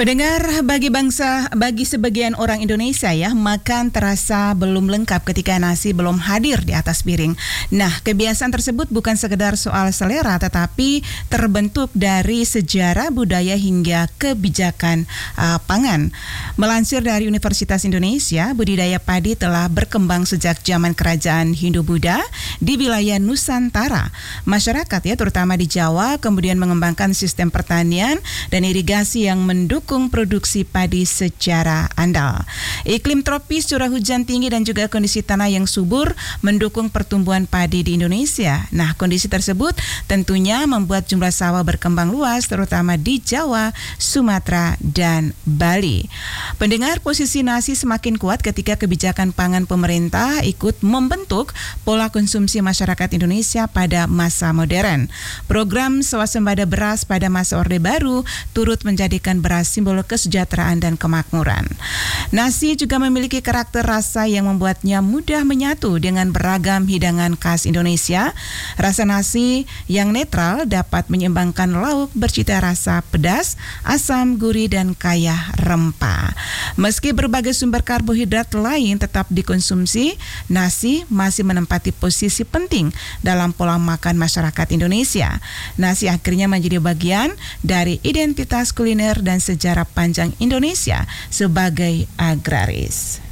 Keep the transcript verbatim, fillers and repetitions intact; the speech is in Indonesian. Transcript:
Pendengar, bagi bangsa, bagi sebagian orang Indonesia ya, makan terasa belum lengkap ketika nasi belum hadir di atas piring. Nah, kebiasaan tersebut bukan sekedar soal selera, tetapi terbentuk dari sejarah, budaya hingga kebijakan uh, pangan. Melansir dari Universitas Indonesia, budidaya padi telah berkembang sejak zaman kerajaan Hindu-Buddha di wilayah Nusantara. Masyarakat ya, terutama di Jawa, kemudian mengembangkan sistem pertanian dan irigasi yang mendukung produksi padi secara andal. Iklim tropis, curah hujan tinggi dan juga kondisi tanah yang subur mendukung pertumbuhan padi di Indonesia. Nah, kondisi tersebut tentunya membuat jumlah sawah berkembang luas terutama di Jawa, Sumatera dan Bali. Pendengar, posisi nasi semakin kuat ketika kebijakan pangan pemerintah ikut membentuk pola konsumsi masyarakat Indonesia pada masa modern. Program swasembada beras pada masa Orde Baru turut menjadikan beras simbol kesejahteraan dan kemakmuran. Nasi juga memiliki karakter rasa yang membuatnya mudah menyatu dengan beragam hidangan khas Indonesia. Rasa nasi yang netral dapat menyeimbangkan lauk bercita rasa pedas, asam, gurih, dan kaya rempah. Meski berbagai sumber karbohidrat lain tetap dikonsumsi, nasi masih menempati posisi penting dalam pola makan masyarakat Indonesia. Nasi akhirnya menjadi bagian dari identitas kuliner dan sejarah panjang Indonesia sebagai agraris.